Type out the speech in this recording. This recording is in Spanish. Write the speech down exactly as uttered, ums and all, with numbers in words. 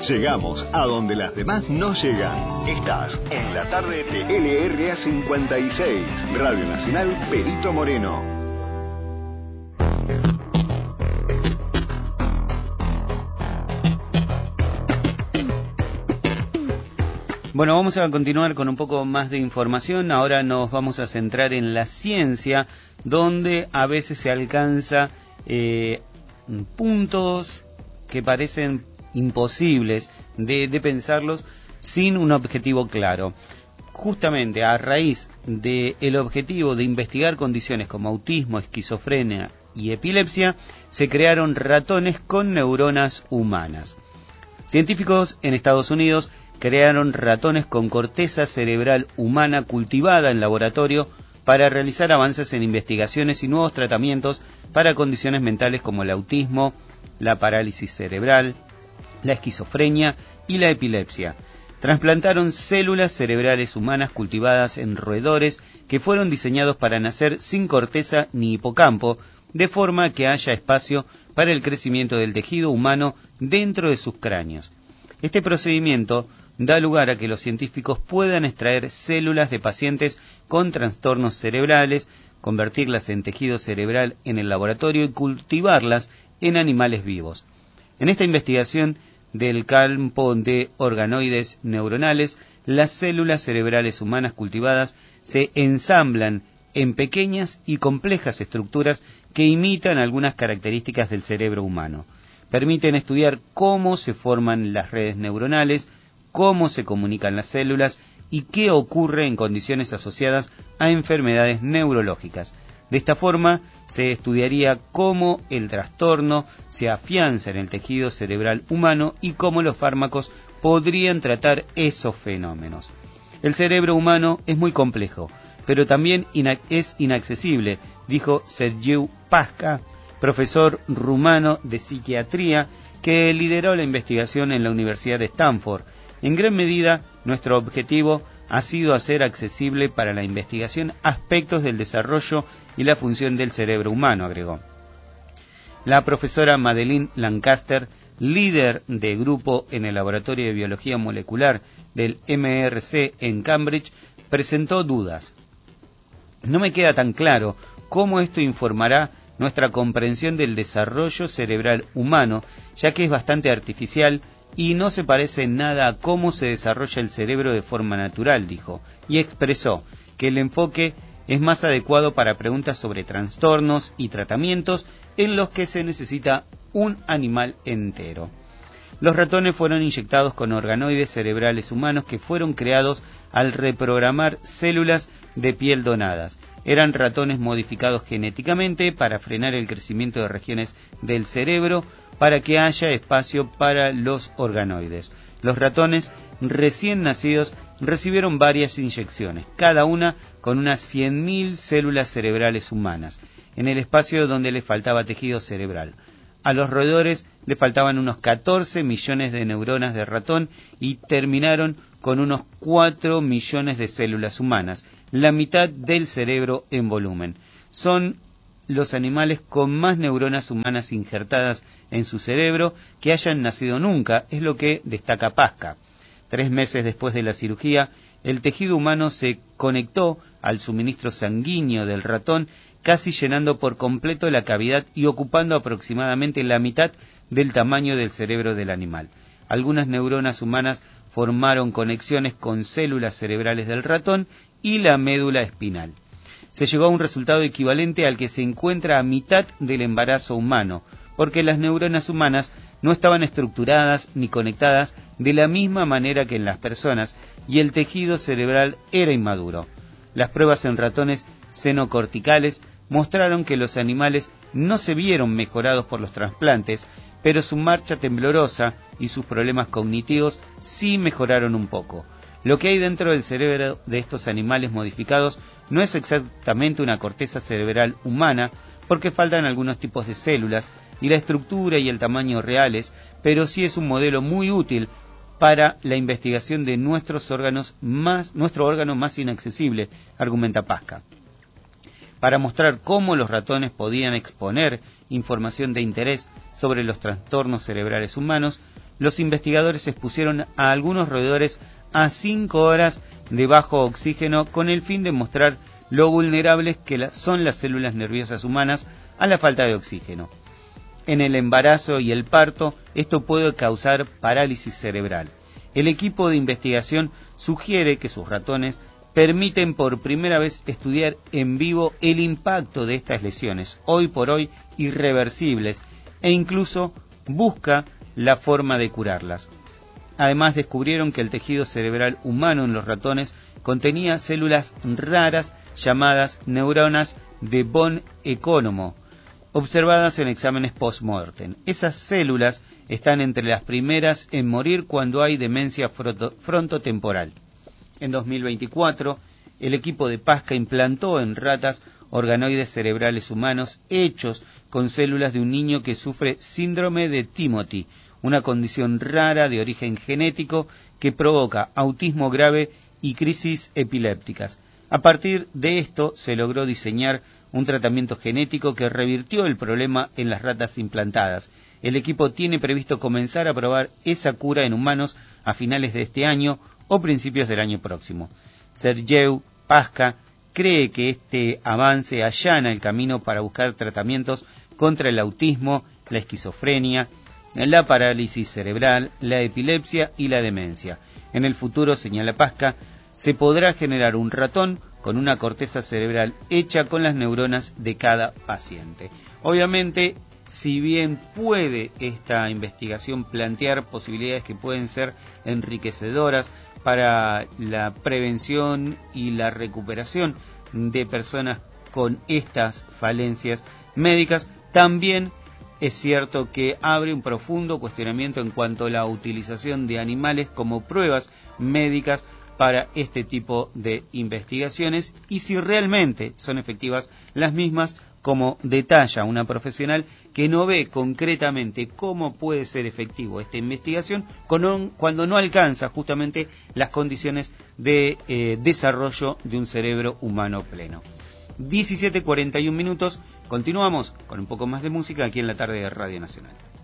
Llegamos a donde las demás no llegan. Estás en la tarde de L R A cincuenta y seis, Radio Nacional Perito Moreno. Bueno, vamos a continuar con un poco más de información. Ahora nos vamos a centrar en la ciencia, donde a veces se alcanza eh, puntos que parecen imposibles de, de pensarlos sin un objetivo claro. Justamente a raíz del objetivo de investigar condiciones como autismo, esquizofrenia y epilepsia, se crearon ratones con neuronas humanas. Científicos en Estados Unidos crearon ratones con corteza cerebral humana cultivada en laboratorio para realizar avances en investigaciones y nuevos tratamientos para condiciones mentales como el autismo, la parálisis cerebral, la esquizofrenia y la epilepsia. Transplantaron células cerebrales humanas cultivadas en roedores que fueron diseñados para nacer sin corteza ni hipocampo, de forma que haya espacio para el crecimiento del tejido humano dentro de sus cráneos. Este procedimiento da lugar a que los científicos puedan extraer células de pacientes con trastornos cerebrales, convertirlas en tejido cerebral en el laboratorio y cultivarlas en animales vivos. En esta investigación del campo de organoides neuronales, las células cerebrales humanas cultivadas se ensamblan en pequeñas y complejas estructuras que imitan algunas características del cerebro humano. Permiten estudiar cómo se forman las redes neuronales, cómo se comunican las células y qué ocurre en condiciones asociadas a enfermedades neurológicas. De esta forma, se estudiaría cómo el trastorno se afianza en el tejido cerebral humano y cómo los fármacos podrían tratar esos fenómenos. El cerebro humano es muy complejo, pero también ina- es inaccesible, dijo Sergiu Pasca, profesor rumano de psiquiatría que lideró la investigación en la Universidad de Stanford. En gran medida, nuestro objetivo ha sido hacer accesible para la investigación aspectos del desarrollo y la función del cerebro humano, agregó. La profesora Madeleine Lancaster, líder de grupo en el Laboratorio de Biología Molecular del M R C en Cambridge, presentó dudas. No me queda tan claro cómo esto informará nuestra comprensión del desarrollo cerebral humano, ya que es bastante artificial y no se parece en nada a cómo se desarrolla el cerebro de forma natural, dijo, y expresó que el enfoque es más adecuado para preguntas sobre trastornos y tratamientos en los que se necesita un animal entero. Los ratones fueron inyectados con organoides cerebrales humanos que fueron creados al reprogramar células de piel donadas. Eran ratones modificados genéticamente para frenar el crecimiento de regiones del cerebro para que haya espacio para los organoides. Los ratones recién nacidos recibieron varias inyecciones, cada una con unas cien mil células cerebrales humanas, en el espacio donde les faltaba tejido cerebral. A los roedores le faltaban unos catorce millones de neuronas de ratón y terminaron con unos cuatro millones de células humanas, la mitad del cerebro en volumen. Son los animales con más neuronas humanas injertadas en su cerebro que hayan nacido nunca, es lo que destaca Pasca. Tres meses después de la cirugía, el tejido humano se conectó al suministro sanguíneo del ratón, casi llenando por completo la cavidad y ocupando aproximadamente la mitad del tamaño del cerebro del animal. Algunas neuronas humanas formaron conexiones con células cerebrales del ratón y la médula espinal. Se llegó a un resultado equivalente al que se encuentra a mitad del embarazo humano, porque las neuronas humanas no estaban estructuradas ni conectadas de la misma manera que en las personas y el tejido cerebral era inmaduro. Las pruebas en ratones senocorticales mostraron que los animales no se vieron mejorados por los trasplantes, pero su marcha temblorosa y sus problemas cognitivos sí mejoraron un poco. Lo que hay dentro del cerebro de estos animales modificados no es exactamente una corteza cerebral humana, porque faltan algunos tipos de células y la estructura y el tamaño reales, pero sí es un modelo muy útil para la investigación de nuestros órganos más, nuestro órgano más inaccesible, argumenta Pasca. Para mostrar cómo los ratones podían exponer información de interés sobre los trastornos cerebrales humanos, los investigadores expusieron a algunos roedores a cinco horas de bajo oxígeno con el fin de mostrar lo vulnerables que son las células nerviosas humanas a la falta de oxígeno. En el embarazo y el parto, esto puede causar parálisis cerebral. El equipo de investigación sugiere que sus ratones permiten por primera vez estudiar en vivo el impacto de estas lesiones, hoy por hoy irreversibles, e incluso busca la forma de curarlas. Además, descubrieron que el tejido cerebral humano en los ratones contenía células raras llamadas neuronas de von Economo, observadas en exámenes post-mortem. Esas células están entre las primeras en morir cuando hay demencia frontotemporal. En dos mil veinticuatro, el equipo de Pasca implantó en ratas organoides cerebrales humanos hechos con células de un niño que sufre síndrome de Timothy, una condición rara de origen genético que provoca autismo grave y crisis epilépticas. A partir de esto se logró diseñar un tratamiento genético que revirtió el problema en las ratas implantadas. El equipo tiene previsto comenzar a probar esa cura en humanos a finales de este año o principios del año próximo. Sergei Pasca cree que este avance allana el camino para buscar tratamientos contra el autismo, la esquizofrenia, la parálisis cerebral, la epilepsia y la demencia. En el futuro, señala Pasca, se podrá generar un ratón con una corteza cerebral hecha con las neuronas de cada paciente. Obviamente, si bien puede esta investigación plantear posibilidades que pueden ser enriquecedoras para la prevención y la recuperación de personas con estas falencias médicas, también es cierto que abre un profundo cuestionamiento en cuanto a la utilización de animales como pruebas médicas para este tipo de investigaciones y si realmente son efectivas las mismas, como detalla una profesional que no ve concretamente cómo puede ser efectivo esta investigación cuando no alcanza justamente las condiciones de eh, desarrollo de un cerebro humano pleno. diecisiete cuarenta y un minutos, continuamos con un poco más de música aquí en la tarde de Radio Nacional.